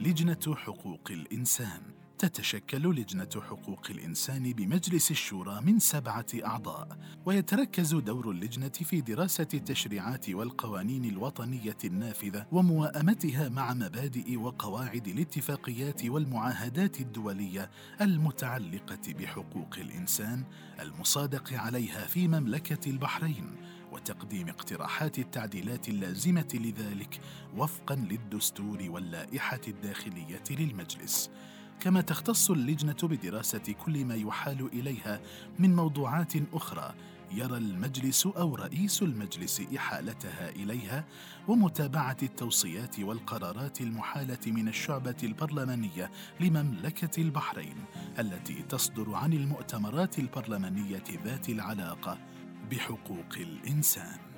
لجنة حقوق الإنسان. تتشكل لجنة حقوق الإنسان بمجلس الشورى من 7 أعضاء، ويتركز دور اللجنة في دراسة التشريعات والقوانين الوطنية النافذة وموائمتها مع مبادئ وقواعد الاتفاقيات والمعاهدات الدولية المتعلقة بحقوق الإنسان المصادق عليها في مملكة البحرين، وتقديم اقتراحات التعديلات اللازمة لذلك وفقاً للدستور واللائحة الداخلية للمجلس. كما تختص اللجنة بدراسة كل ما يحال إليها من موضوعات أخرى يرى المجلس أو رئيس المجلس إحالتها إليها، ومتابعة التوصيات والقرارات المحالة من الشعبة البرلمانية لمملكة البحرين التي تصدر عن المؤتمرات البرلمانية ذات العلاقة بحقوق الإنسان.